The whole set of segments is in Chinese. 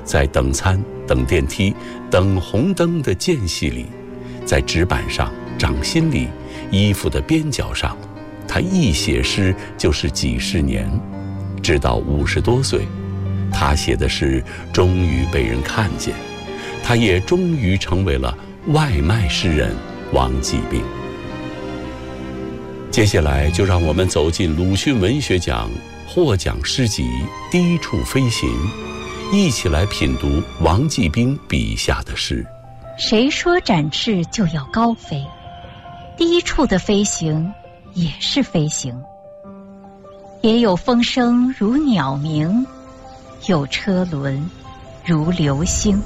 在等餐、等电梯、等红灯的间隙里，在纸板上、掌心里、衣服的边角上，他一写诗就是几十年，直到50多岁，他写的诗终于被人看见，他也终于成为了外卖诗人王继兵。接下来就让我们走进鲁迅文学奖获奖诗集《低处飞行》，一起来品读王继兵笔下的诗。 谁说展翅就要高飞？低处的飞行也是飞行，也有风声如鸟鸣，有车轮如流星。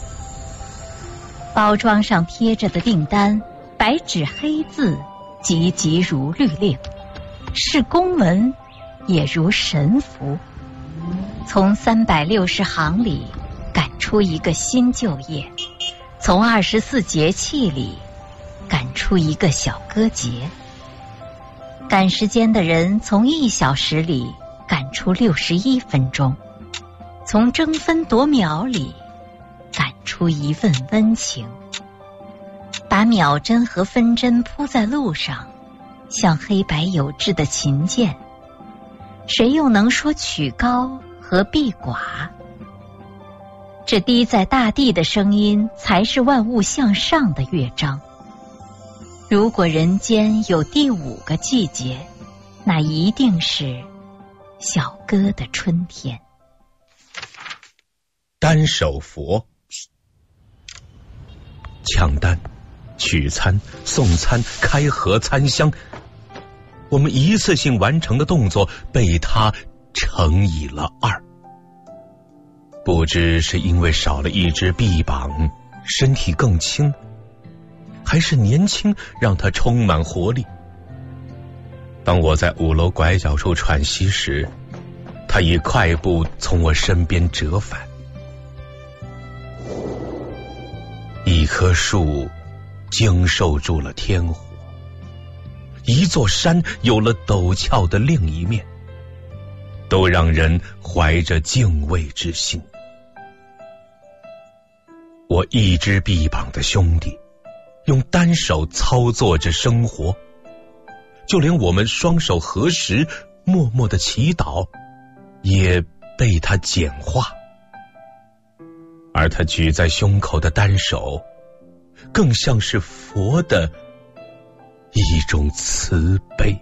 包装上贴着的订单，白纸黑字，急急如律令，是公文也如神符，从360行里赶出一个新就业，从24节气里赶出一个小歌节，赶时间的人从1小时里赶出61分钟，从争分夺秒里赶出一份温情，把秒针和分针铺在路上，像黑白有致的琴键，谁又能说曲高和壁寡？这滴在大地的声音，才是万物向上的乐章。如果人间有第5个季节，那一定是小哥的春天。 单手佛，抢单、取餐、送餐、开盒、餐箱，我们一次性完成的动作被他乘以了2。不知是因为少了一只臂膀，身体更轻，还是年轻让他充满活力。当我在5楼拐角处喘息时，他以快步从我身边折返。一棵树经受住了天火，一座山有了陡峭的另一面，都让人怀着敬畏之心。我一只臂膀的兄弟，用单手操作着生活，就连我们双手合十默默的祈祷，也被他简化。而他举在胸口的单手，更像是佛的一种慈悲。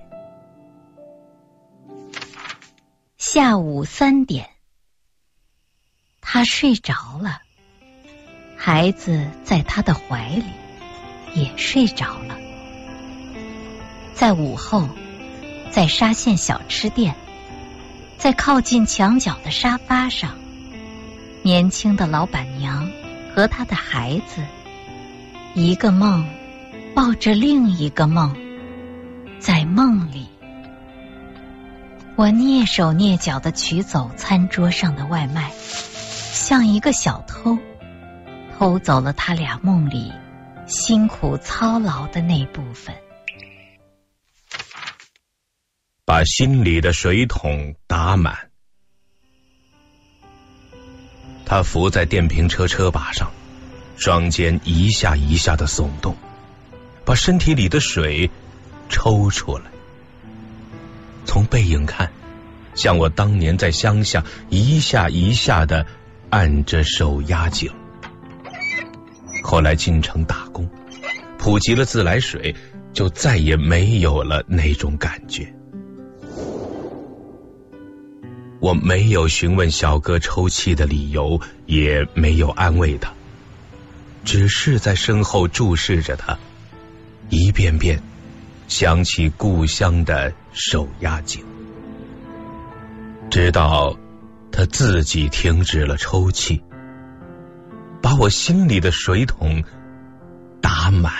下午3点，他睡着了，孩子在他的怀里也睡着了。在午后，在沙县小吃店，在靠近墙角的沙发上，年轻的老板娘和她的孩子，一个梦抱着另一个梦，在梦里，我蹑手蹑脚地取走餐桌上的外卖，像一个小偷，偷走了他俩梦里辛苦操劳的那部分。 把心里的水桶打满。他伏在电瓶车车把上，双肩一下一下地耸动，把身体里的水抽出来。从背影看，像我当年在乡下一下一下地按着手压井。后来进城打工，普及了自来水，就再也没有了那种感觉。我没有询问小哥抽泣的理由，也没有安慰他，只是在身后注视着他，一遍遍想起故乡的手压井，直到他自己停止了抽泣，把我心里的水桶打满。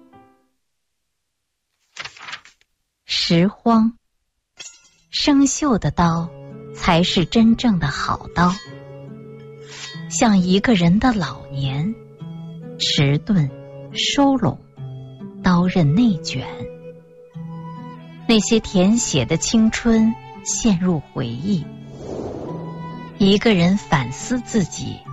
拾荒，生锈的刀才是真正的好刀，像一个人的老年，迟钝、收拢，刀刃内卷。那些填写的青春陷入回忆，一个人反思自己